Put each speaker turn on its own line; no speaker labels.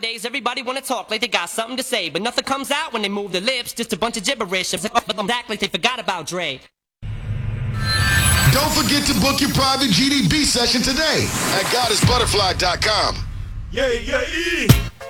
Nowadays, everybody wanna talk like they got something to say, but nothing comes out when they move their lips, just a bunch of gibberish. But them act like they forgot about Dre.
Don't forget to book your private GDB session today at goddessbutterfly.com.
Yeah.